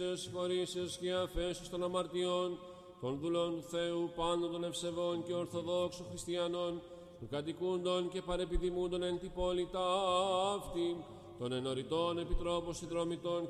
συγχωρήσεως και αφέσεως των αμαρτιών, των δουλών του Θεού, πάντων των ευσεβών και ορθοδόξων χριστιανών, των κατοικούντων και παρεπιδημούντων εν την πόλη ταύτη, των ενωρητών επιτρόπων συνδρομητών